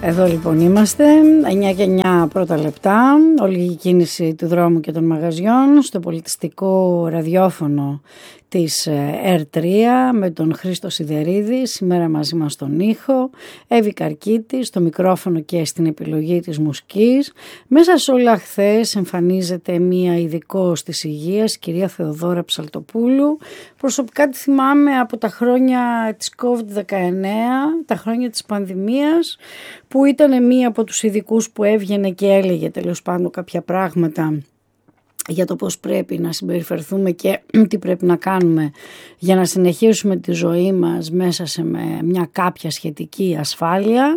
Εδώ λοιπόν είμαστε, 9 και 9 πρώτα λεπτά, όλη η κίνηση του δρόμου και των μαγαζιών στο πολιτιστικό ραδιόφωνο της R3 με τον Χρήστο Σιδερίδη, σήμερα μαζί μας στον ήχο, Εύη Καρκίτη στο μικρόφωνο και στην επιλογή της μουσικής. Μέσα σε όλα χθες εμφανίζεται μία ειδικός της υγείας, κυρία Θεοδόρα Ψαλτοπούλου. Προσωπικά τη θυμάμαι από τα χρόνια της COVID-19, τα χρόνια της πανδημίας, που ήταν μία από τους ειδικούς που έβγαινε και έλεγε τέλος πάντων κάποια πράγματα για το πώς πρέπει να συμπεριφερθούμε και τι πρέπει να κάνουμε για να συνεχίσουμε τη ζωή μας μέσα σε μια κάποια σχετική ασφάλεια.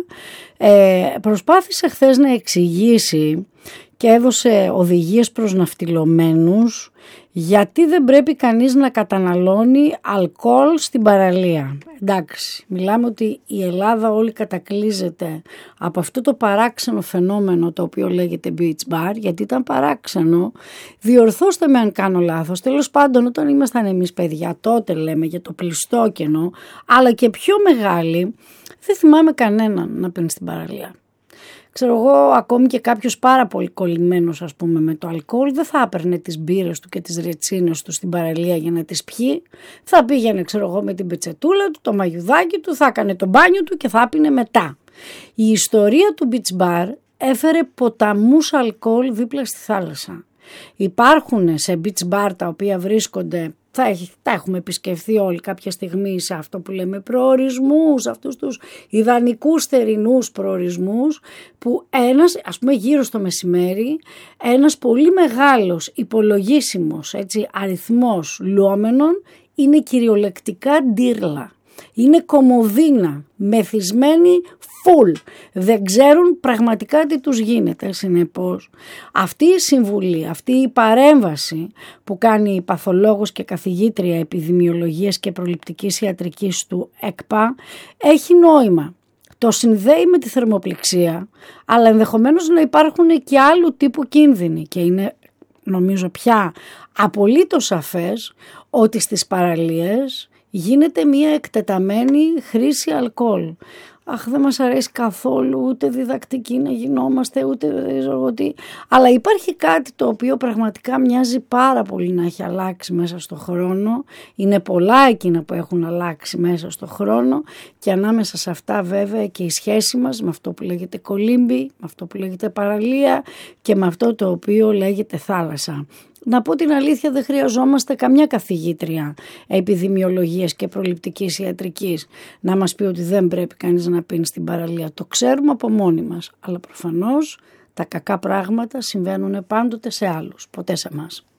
Προσπάθησε χθες να εξηγήσει και έδωσε οδηγίες προς ναυτιλωμένους γιατί δεν πρέπει κανείς να καταναλώνει αλκοόλ στην παραλία. Εντάξει, μιλάμε ότι η Ελλάδα όλη κατακλείζεται από αυτό το παράξενο φαινόμενο το οποίο λέγεται beach bar, γιατί ήταν παράξενο. Διορθώστε με αν κάνω λάθος. Τέλος πάντων, όταν ήμασταν εμείς παιδιά, τότε λέμε για το πλειστόκενο, αλλά και πιο μεγάλοι, δεν θυμάμαι κανέναν να πίνει στην παραλία. Ξέρω εγώ, ακόμη και κάποιος πάρα πολύ κολλημένος ας πούμε με το αλκοόλ δεν θα έπαιρνε τις μπύρες του και τις ρετσίνες του στην παραλία για να τις πιει. Θα πήγαινε ξέρω εγώ με την πετσετούλα του, το μαγιουδάκι του, θα έκανε το μπάνιο του και θα πίνε μετά. Η ιστορία του beach bar έφερε ποταμούς αλκοόλ δίπλα στη θάλασσα. Υπάρχουν σε beach bar τα οποία βρίσκονται, τα έχουμε επισκεφθεί όλοι κάποια στιγμή σε αυτό που λέμε προορισμούς, αυτούς τους ιδανικούς θερινούς προορισμούς, που ένας, ας πούμε γύρω στο μεσημέρι, ένας πολύ μεγάλος υπολογίσιμος αριθμός λουόμενων είναι κυριολεκτικά ντύρλα. Είναι κομμωδίνα, μεθυσμένοι full. Δεν ξέρουν πραγματικά τι τους γίνεται. Συνεπώς, αυτή η συμβουλή, αυτή η παρέμβαση που κάνει η παθολόγος και καθηγήτρια επιδημιολογίας και προληπτικής ιατρικής του ΕΚΠΑ έχει νόημα. Το συνδέει με τη θερμοπληξία, αλλά ενδεχομένως να υπάρχουν και άλλου τύπου κίνδυνοι και είναι νομίζω πια απολύτως σαφές ότι στις παραλίες γίνεται μια εκτεταμένη χρήση αλκοόλ. Αχ, δεν μας αρέσει καθόλου ούτε διδακτική να γινόμαστε, ούτε δεν ξέρω τι. Αλλά υπάρχει κάτι το οποίο πραγματικά μοιάζει πάρα πολύ να έχει αλλάξει μέσα στο χρόνο. Είναι πολλά εκείνα που έχουν αλλάξει μέσα στο χρόνο και ανάμεσα σε αυτά βέβαια και η σχέση μας με αυτό που λέγεται κολύμπι, με αυτό που λέγεται παραλία και με αυτό το οποίο λέγεται θάλασσα. Να πω την αλήθεια, δεν χρειαζόμαστε καμιά καθηγήτρια επιδημιολογίας και προληπτικής ιατρικής να μας πει ότι δεν πρέπει κανείς να πίνει στην παραλία. Το ξέρουμε από μόνοι μας, αλλά προφανώς τα κακά πράγματα συμβαίνουν πάντοτε σε άλλους, ποτέ σε εμάς.